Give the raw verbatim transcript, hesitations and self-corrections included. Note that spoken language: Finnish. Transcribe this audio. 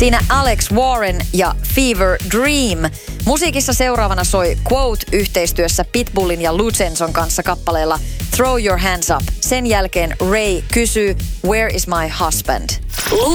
Siinä Alex Warren ja Fever Dream. Musiikissa seuraavana soi Quote yhteistyössä Pitbullin ja Lucenson kanssa kappaleella Throw Your Hands Up. Sen jälkeen Ray kysyy Where is my husband?